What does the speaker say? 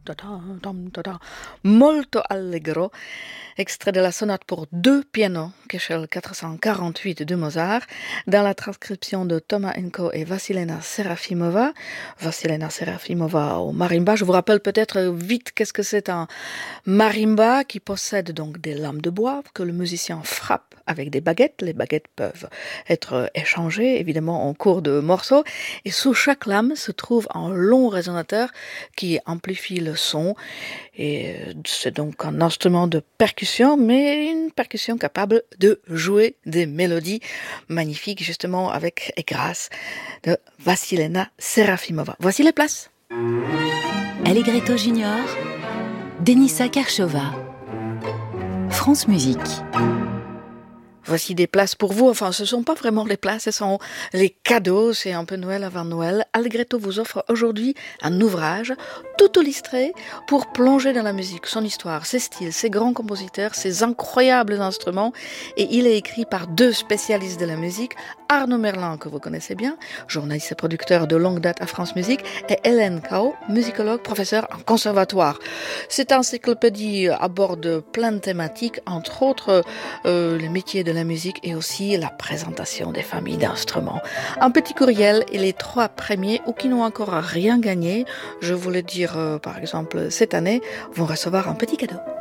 Molto allegro, extrait de la sonate pour deux pianos, Köchel 448 de Mozart, dans la transcription de Thomas Enko et Vassilena Serafimova. Vassilena Serafimova au marimba. Je vous rappelle peut-être vite qu'est-ce que c'est un marimba qui possède donc des lames de bois que le musicien frappe avec des baguettes. Les baguettes peuvent être échangées évidemment en cours de morceaux et sous chaque lame se trouve un long résonateur qui amplifie le son et c'est donc un instrument de percussion mais une percussion capable de jouer des mélodies magnifiques justement avec et grâce de Vassilena Serafimova. Voici les places. Allegretto Junior, Denisa Karchova, France Musique. Voici des places pour vous. Enfin, ce ne sont pas vraiment les places, ce sont les cadeaux. C'est un peu Noël avant Noël. Allegretto vous offre aujourd'hui un ouvrage tout illustré pour plonger dans la musique, son histoire, ses styles, ses grands compositeurs, ses incroyables instruments. Et il est écrit par deux spécialistes de la musique, Arnaud Merlin, que vous connaissez bien, journaliste et producteur de longue date à France Musique, et Hélène Cao, musicologue, professeure en conservatoire. Cette encyclopédie aborde plein de thématiques, entre autres les métiers de la musique et aussi la présentation des familles d'instruments. Un petit courriel et les trois premiers ou qui n'ont encore rien gagné, je voulais dire par exemple cette année, vont recevoir un petit cadeau.